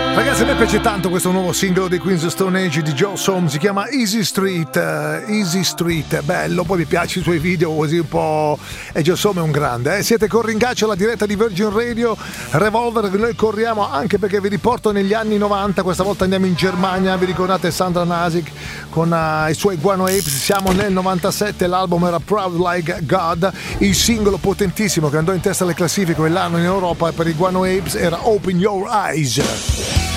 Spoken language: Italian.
Ragazzi, a me piace tanto questo nuovo singolo di Queens of Stone Age di Joe Som, si chiama Easy Street, Easy Street, bello, poi mi piace i suoi video così un po', e Joe Som è un grande, Siete con Ringaccio alla diretta di Virgin Radio, Revolver, noi corriamo anche perché vi riporto negli anni 90, questa volta andiamo in Germania, vi ricordate Sandra Nasik con i suoi Guano Apes, siamo nel 97, l'album era Proud Like God, il singolo potentissimo che andò in testa alle classifiche quell'anno in Europa per i Guano Apes era Open Your Eyes.